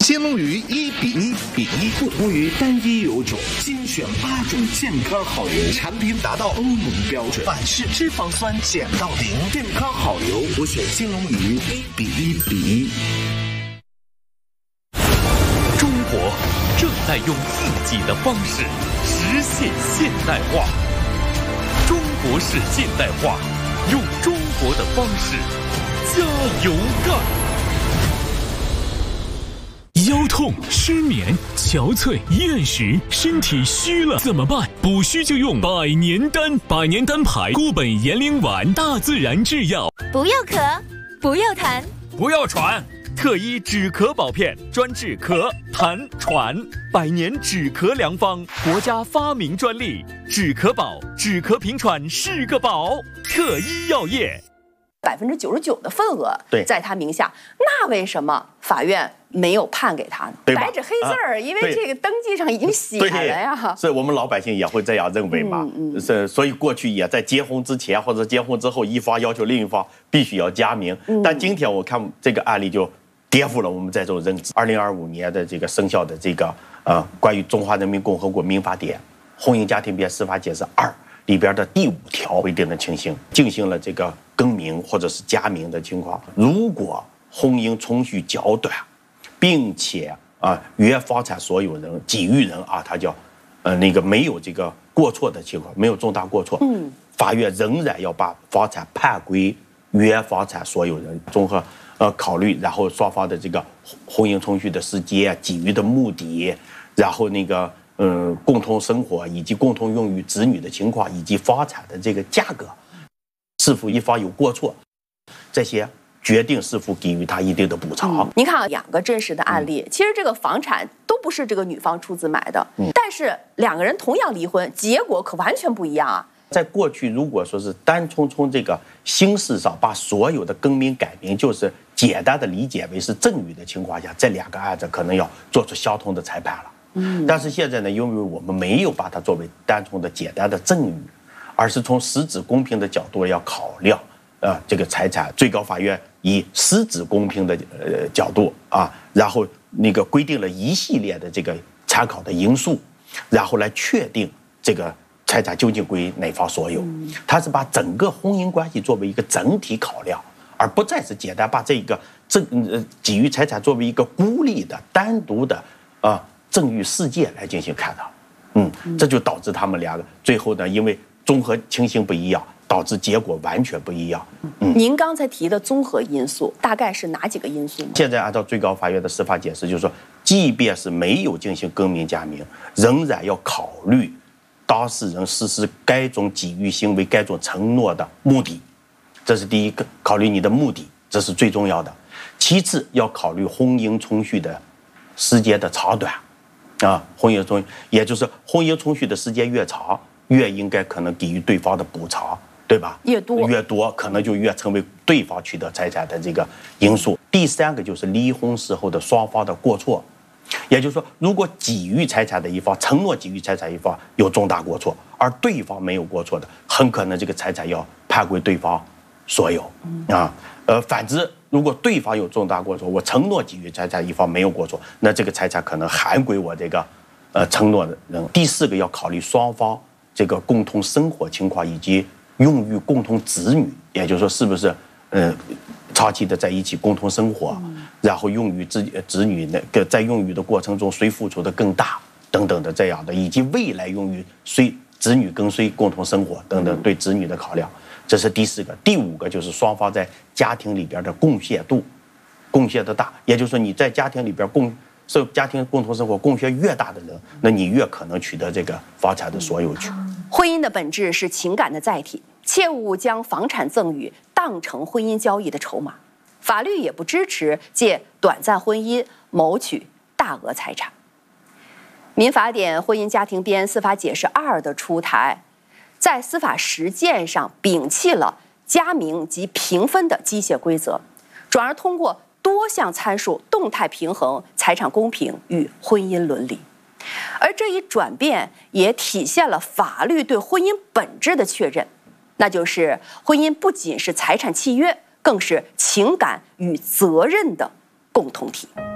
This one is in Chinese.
金龙鱼1:1:1，不同于单一油种，精选8种健康好油，产品达到欧盟标准，反式脂肪酸减到0，健康好油，我选金龙鱼1:1:1。 中国正在用自己的方式实现现代化。中国式现代化，用中国的方式加油干。 腰痛、失眠、憔悴、厌食，身体虚了怎么办？补虚就用百年丹，百年丹牌固本延龄丸，大自然制药。 不要咳，不要痰， 不要喘，特医止咳宝片，专治咳、痰、喘，百年止咳良方，国家发明专利，止咳宝，止咳平喘是个宝。特医药业 99%的份额在他名下，那为什么法院没有判给他呢？白纸黑字儿，因为这个登记上已经写了呀。 是我们老百姓也会这样认为嘛？是，所以过去也在结婚之前或者结婚之后，一方要求另一方必须要加名。但今天我看这个案例就颠覆了我们这种认知。2025年的这个生效的这个关于中华人民共和国民法典婚姻家庭编司法解释2里边的第5条规定的情形，进行了这个更名或者是加名的情况。如果婚姻存续较短，并且原房产所有人给予人他叫那个没有这个过错的情况，没有重大过错，法院仍然要把房产判归原房产所有人，综合考虑，然后双方的这个婚姻存续的时间、给予的目的，然后那个共同生活以及共同用于子女的情况，以及房产的这个价格，是否一方有过错，这些决定是否给予他一定的补偿。 您看2个真实的案例，其实这个房产都不是这个女方出资买的，但是2个人同样离婚，结果可完全不一样啊。 在过去，如果说是单从这个形式上把所有的更名改名，就是简单的理解为是赠与的情况下，这2个案子可能要做出相同的裁判了。但是现在呢，因为我们没有把它作为单从的简单的赠与，而是从实质公平的角度要考量这个财产。最高法院以实质公平的角度然后那个规定了一系列的这个参考的因素，然后来确定这个财产究竟归哪方所有。它是把整个婚姻关系作为一个整体考量，而不再是简单把这个给予财产作为一个孤立的单独的赠与事件来进行看待。这就导致他们2个最后呢，因为综合情形不一样，导致结果完全不一样。 您刚才提的综合因素大概是哪几个因素呢？ 现在按照最高法院的司法解释，就是说，即便是没有进行更名加名，仍然要考虑当事人实施该种给予行为、该种承诺的目的，这是第一个，考虑你的目的，这是最重要的。其次，要考虑婚姻存续的时间的长短。婚姻存续，也就是婚姻存续的时间越长，越应该可能给予对方的补偿，对吧？越多可能就越成为对方取得财产的这个因素。第3个就是离婚时候的双方的过错，也就是说，如果给予财产的一方承诺给予财产一方有重大过错，而对方没有过错的，很可能这个财产要判归对方所有。反之，如果对方有重大过错，我承诺给予财产一方没有过错，那这个财产可能还归我这个承诺的人。第4个要考虑双方这个共同生活情况以及用于共同子女，也就是说是不是长期的在一起共同生活，然后用于子女那个在用于的过程中谁付出的更大等等的这样的，以及未来用于子女跟谁共同生活等等对子女的考量。这是第4个。第5个就是双方在家庭里边的贡献的大，也就是说你在家庭里边家庭共同生活贡献越大的人，那你越可能取得这个房产的所有权。 婚姻的本质是情感的载体，切勿将房产赠与当成婚姻交易的筹码。法律也不支持借短暂婚姻谋取大额财产。民法典婚姻家庭编司法解释2的出台，在司法实践上摒弃了加名及评分的机械规则，转而通过多项参数动态平衡财产公平与婚姻伦理。而这一转变也体现了法律对婚姻本质的确认，那就是婚姻不仅是财产契约，更是情感与责任的共同体。